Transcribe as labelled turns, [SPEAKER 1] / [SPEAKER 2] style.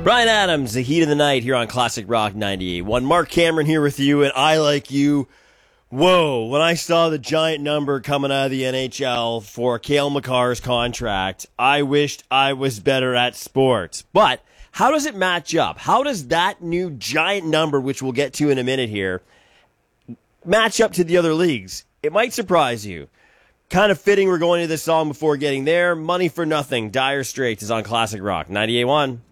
[SPEAKER 1] Brian Adams, the heat of the night here on Classic Rock 98.1. Mark Cameron here with you, and I, like you, whoa, when I saw the giant number coming out of the NHL for Cale Makar's contract, I wished I was better at sports. But how does it match up? How does that new giant number, which we'll get to in a minute here, match up to the other leagues? It might surprise you. Kind of fitting we're going to this song before getting there. Money for Nothing, Dire Straits is on Classic Rock 98.1.